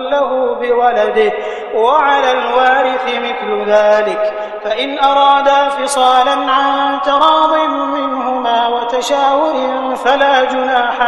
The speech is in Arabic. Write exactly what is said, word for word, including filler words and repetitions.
له بولده وعلى الوارث مثل ذلك فإن أرادا فصالا عن تراض منهما وتشاور فلا جناح